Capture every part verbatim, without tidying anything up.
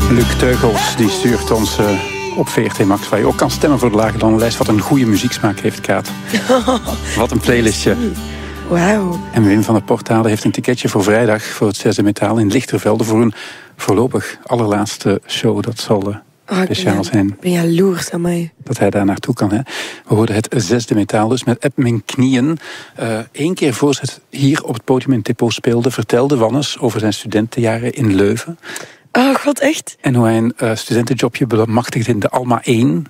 Luc Teugels die stuurt ons uh, op V R T Max, waar je ook kan stemmen voor de Lage Landenlijst. Wat een goede muzieksmaak heeft, Kaat. Wat een playlistje. Wauw. En Wim van der Portalen heeft een ticketje voor vrijdag voor het Zesde Metaal in Lichtervelde voor een voorlopig allerlaatste show. Dat zal uh, oh, speciaal zijn. Ik ben jaloers aan mij. Dat hij daar naartoe kan. Hè. We hoorden het Zesde Metaal dus met Eb mijn knieën. Eén uh, keer voor ze het hier op het podium in het depot speelde, vertelde Wannes over zijn studentenjaren in Leuven. Oh god, echt? En hoe hij een uh, studentenjobje bemachtigde in de Alma één.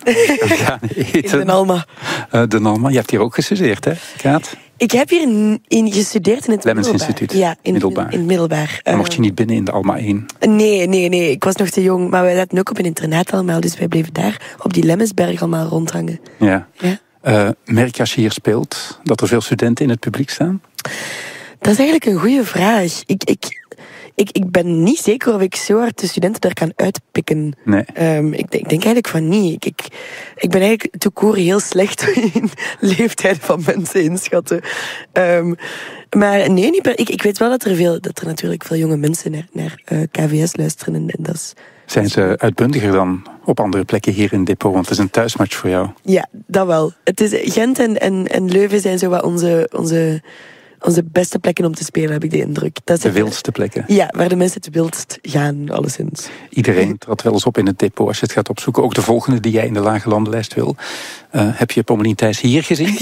In de Alma. Uh, de Alma. Je hebt hier ook gestudeerd, hè, Kaat? Ik heb hier in, in gestudeerd in het Lemmens middelbaar. Instituut. Ja, in, middelbaar. In, in het middelbaar. Dan mocht je niet binnen in de Alma één. Nee, nee, nee. Ik was nog te jong. Maar wij zaten ook op een internaat allemaal. Dus wij bleven daar op die Lemmensberg allemaal rondhangen. Ja. ja. Uh, merk je als je hier speelt dat er veel studenten in het publiek staan? Dat is eigenlijk een goede vraag. Ik... ik Ik, ik ben niet zeker of ik zo hard de studenten daar kan uitpikken. Nee. Um, ik, ik denk eigenlijk van niet. Ik, ik, ik ben eigenlijk tout court heel slecht in leeftijden van mensen inschatten. Um, maar nee, niet per, ik, ik weet wel dat er, veel, dat er natuurlijk veel jonge mensen naar, naar uh, K V S luisteren. En, en dat is, Zijn ze uitbundiger dan op andere plekken hier in het depot? Want het is een thuismatch voor jou. Ja, dat wel. Het is, Gent en, en, en Leuven zijn zo wat onze... onze Onze beste plekken om te spelen, heb ik de indruk. Dat de wildste plekken? Ja, waar de mensen het wildst gaan, alleszins. Iedereen trad wel eens op in het depot als je het gaat opzoeken. Ook de volgende die jij in de Lage Landenlijst wil. Uh, heb je Pommelien Thijs hier gezien?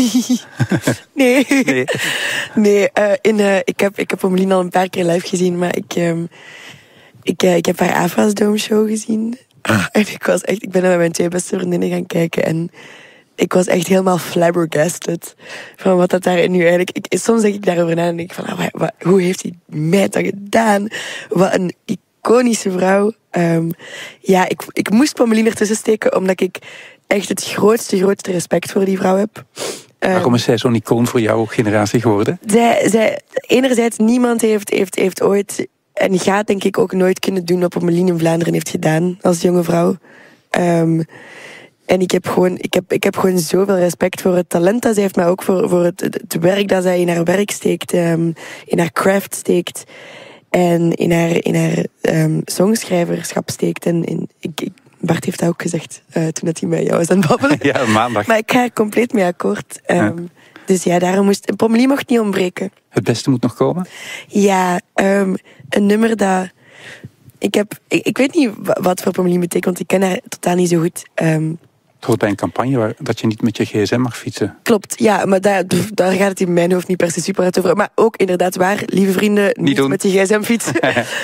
nee. Nee, nee uh, in, uh, ik, heb, ik heb Pommelien al een paar keer live gezien, maar ik, um, ik, uh, ik heb haar Afra's Dome show gezien. Ah. En ik was echt, ik ben met mijn twee beste vriendinnen gaan kijken en ik was echt helemaal flabbergasted van wat dat daar nu eigenlijk... Ik, soms denk ik daarover na en denk ik van, ah, wat, wat, hoe heeft die meid dat gedaan? Wat een iconische vrouw. Um, ja, ik, ik moest Pommelien ertussen steken, omdat ik echt het grootste, grootste respect voor die vrouw heb. Um, Waarom is zij zo'n icoon voor jouw generatie geworden? Zij, zij, enerzijds, niemand heeft, heeft, heeft ooit... En gaat denk ik ook nooit kunnen doen wat Pommelien in Vlaanderen heeft gedaan als jonge vrouw. Um, En ik heb gewoon, ik heb, ik heb gewoon zoveel respect voor het talent dat zij heeft, maar ook voor, voor het, het werk dat zij in haar werk steekt, um, in haar craft steekt en in haar, in haar um, songschrijverschap steekt. En in, ik, ik, Bart heeft dat ook gezegd uh, toen dat hij met jou was aan het babbelen. Ja, maandag. Maar ik ga er compleet mee akkoord. Um, ja. Dus ja, daarom moest... Pommelien mocht niet ontbreken. Het beste moet nog komen? Ja, um, een nummer dat... Ik, heb, ik, ik weet niet wat voor Pommelien betekent, want ik ken haar totaal niet zo goed. Um, Het hoort bij een campagne waar dat je niet met je gsm mag fietsen. Klopt, ja, maar daar, daar gaat het in mijn hoofd niet per se super hard over. Maar ook inderdaad waar, lieve vrienden, niet, niet met je gsm fietsen.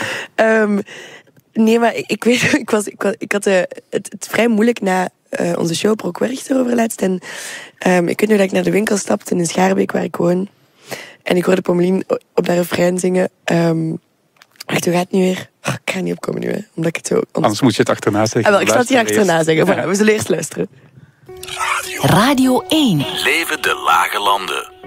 um, nee, maar ik weet, ik, was, ik, was, ik had uh, het, het vrij moeilijk na uh, onze show op Rockwerchter overlaatst. En um, ik weet nu dat ik naar de winkel stapte in Schaarbeek, waar ik woon. En ik hoorde Pommelien op dat refrein zingen. Um, Wacht, hoe gaat het nu weer? Oh, ik ga niet opkomen nu, hè. Omdat ik het zo... Anders, anders moet je het achterna zeggen. Ah, wel, ik zal het hier achterna zeggen. Voilà, we zullen eerst luisteren. Radio, Radio één. Leven de Lage Landen.